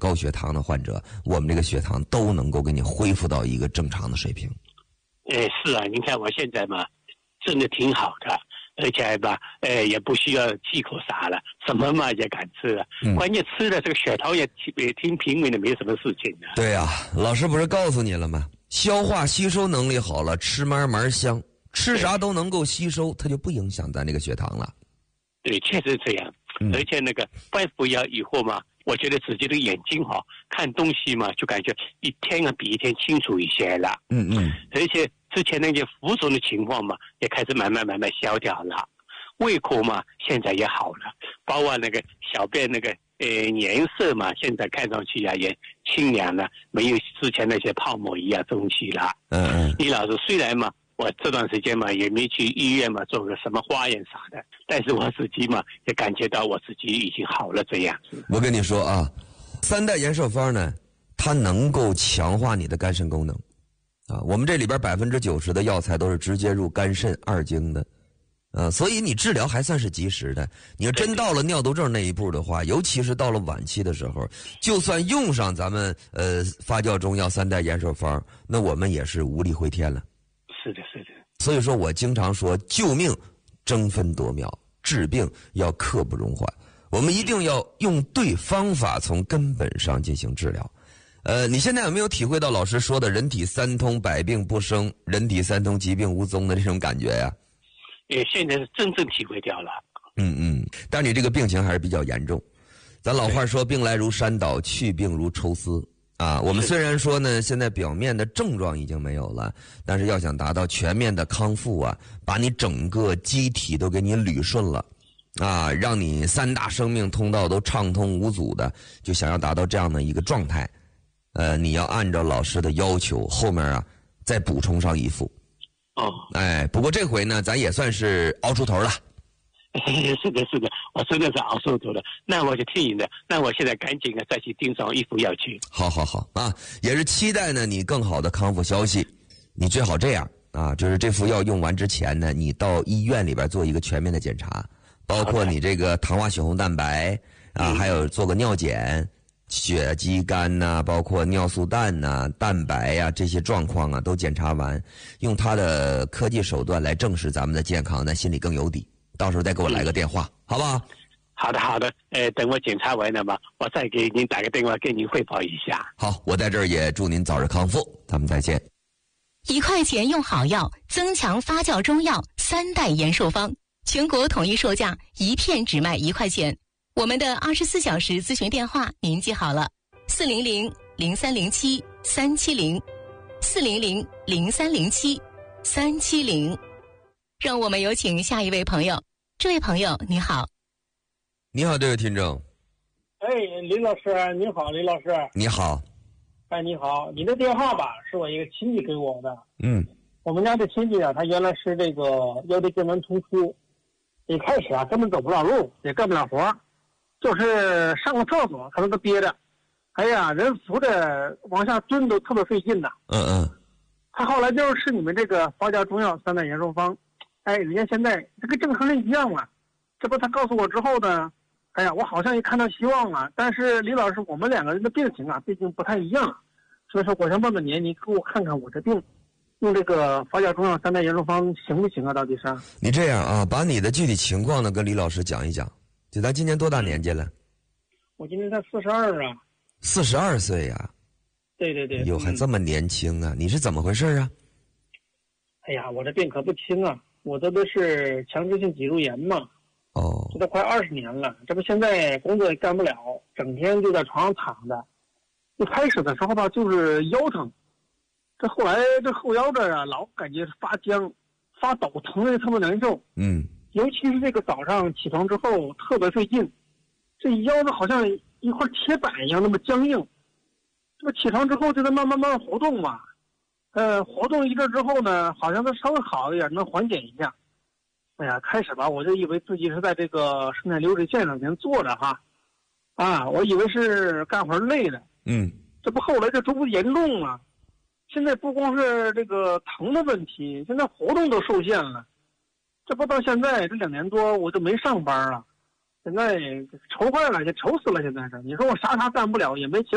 高血糖的患者，我们这个血糖都能够给你恢复到一个正常的水平。 是啊，你看我现在嘛，真的挺好的，而且吧，也不需要忌口啥了，什么嘛也敢吃了。关键吃了这个血糖也挺平稳的，没什么事情的。 对呀，老师不是告诉你了吗？消化吸收能力好了，吃慢慢香，吃啥都能够吸收，它就不影响咱这个血糖了。 对，确实这样。而且那个拜服药以后嘛，我觉得自己的眼睛看东西嘛，就感觉一天比一天清楚一些了。而且之前那些浮肿的情况嘛，也开始慢慢消掉了。胃口嘛，现在也好了，包括那个小便那个颜色嘛，现在看上去也清凉了，没有之前那些泡沫一样东西了。李老师，虽然嘛，我这段时间嘛也没去医院嘛做个什么化验啥的，但是我自己嘛也感觉到我自己已经好了这样子。 我跟你说啊，3代延寿方呢，它能够强化你的肝肾功能啊。我们这里边90%的药材都是直接入肝肾二经的。所以你治疗还算是及时的。你要真到了尿毒症那一步的话，尤其是到了晚期的时候，就算用上咱们发酵中药3代延寿方，那我们也是无力回天了。 是的。 所以说我经常说，救命争分夺秒，治病要刻不容缓。我们一定要用对方法，从根本上进行治疗。你现在有没有体会到老师说的人体三通百病不生，人体三通疾病无踪的这种感觉呀？ 现在是真正体会掉了。 但你这个病情还是比较严重。咱老话说，病来如山倒，去病如抽丝啊。我们虽然说呢，现在表面的症状已经没有了，但是要想达到全面的康复啊，把你整个机体都给你捋顺了啊，让你3大生命通道都畅通无阻的，就想要达到这样的一个状态，你要按照老师的要求，后面啊再补充上一副。不过这回呢，咱也算是熬出头了。 是的，我真的是熬出头了。那我就听你的，那我现在赶紧再去订上一副药去。 好啊，也是期待呢你更好的康复消息。你最好这样啊，就是这副药用完之前呢，你到医院里边做一个全面的检查，包括你这个糖化血红蛋白啊，还有做个尿检。血肌酐呐，包括尿素氮呐、蛋白呀这些状况啊，都检查完，用他的科技手段来证实咱们的健康，咱心里更有底。到时候再给我来个电话，好不好？ 好的。等我检查完了嘛，我再给您打个电话，跟您汇报一下。 好，我在这儿也祝您早日康复，咱们再见。 1块钱用好药，增强发酵中药3代延寿方，全国统一售价，1片只卖1块钱。我们的24小时咨询电话您记好了，400-0307-370，400-0307-370。让我们有请下一位朋友。这位朋友你好。 你好，这位听众。 林老师你好。林老师你好。 你好，你的电话吧是我一个亲戚给我的。 我们家这亲戚啊，他原来是这个腰椎间盘突出，一开始啊根本走不了路，也干不了活，就是上个厕所可能都憋着，哎呀，人扶着往下蹲都特别费劲呐。他后来就是吃你们这个发酵中药3代延寿方，哎，人家现在这跟正常人一样啊。这不他告诉我之后呢，哎呀，我好像也看到希望啊。但是李老师，我们两个人的病情啊，毕竟不太一样，所以说我想问问您，你给我看看我这病，用这个发酵中药3代延寿方行不行啊？到底是？ 你这样啊，把你的具体情况呢跟李老师讲一讲。就咱今年多大年纪了？ 我今年才42啊。 42岁呀？ 对对对。 哟，还这么年轻啊！你是怎么回事啊？ 哎呀，我这病可不轻啊！我这都是强直性脊柱炎嘛。这都快20年了，这不现在工作也干不了，整天就在床上躺着。一开始的时候吧，就是腰疼，这后来这后腰这啊，老感觉发僵、发抖，疼的特别难受。尤其是这个早上起床之后特别费劲，这腰子好像一块铁板一样那么僵硬。这个起床之后就在慢慢活动嘛，活动一阵之后呢，好像它稍微好一点，能缓解一下。哎呀，开始吧，我就以为自己是在这个生产流水线上面坐着哈，我以为是干活累的。这不后来就逐步严重了，现在不光是这个疼的问题，现在活动都受限了。这不到现在这2年多我就没上班了，现在愁坏了，也愁死了。现在是你说我啥干不了，也没钱。